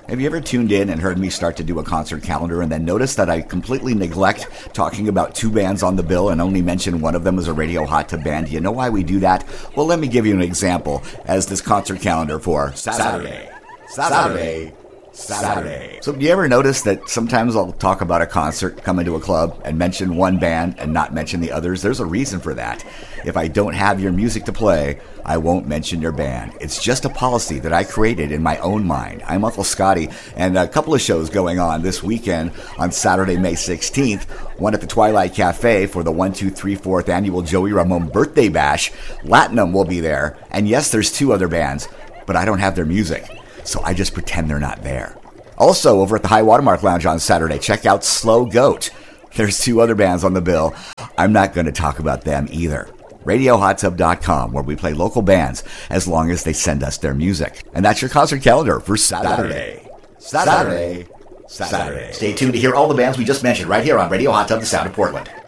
Have you ever tuned in and heard me start to do a concert calendar and then notice that I completely neglect talking about two bands on the bill and only mention one of them as a Radio Hot Tub band? Do you know why we do that? Well, let me give you an example as this concert calendar for Saturday. So do you ever notice that sometimes I'll talk about a concert, come into a club, and mention one band and not mention the others? There's a reason for that. If I don't have your music to play, I won't mention your band. It's just a policy that I created in my own mind. I'm Uncle Scotty, and a couple of shows going on this weekend on Saturday, May 16th. One at the Twilight Cafe for the 1, 2, 3, 4th annual Joey Ramone Birthday Bash. Latinum will be there. And yes, there's two other bands, but I don't have their music. So I just pretend they're not there. Also, over at the High Watermark Lounge on Saturday, check out Slow Goat. There's two other bands on the bill. I'm not going to talk about them either. RadioHotTub.com, where we play local bands as long as they send us their music. And that's your concert calendar for Saturday. Stay tuned to hear all the bands we just mentioned right here on Radio Hot Tub, the Sound of Portland.